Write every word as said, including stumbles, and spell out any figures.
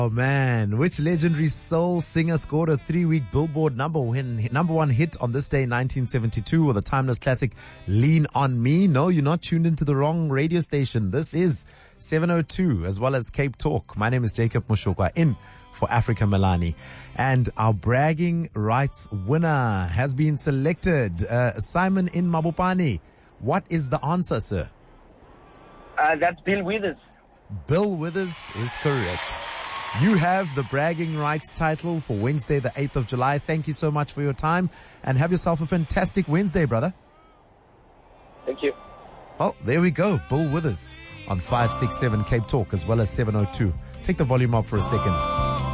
Oh man, which legendary soul singer scored a three-week Billboard number one, number one hit on this day in nineteen seventy-two with the timeless classic Lean On Me? No, you're not tuned into the wrong radio station. This is seven oh two as well as Cape Talk. My name is Jacob Mushokwa in for Africa Melani. And our bragging rights winner has been selected. Uh, Simon in Mabopane. What is the answer, sir? Uh, that's Bill Withers. Bill Withers is correct. You have the bragging rights title for Wednesday, the eighth of July. Thank you so much for your time and have yourself a fantastic Wednesday, brother. Thank you. Well, there we go. Bill Withers on five six seven Cape Talk as well as seven oh two. Take the volume up for a second.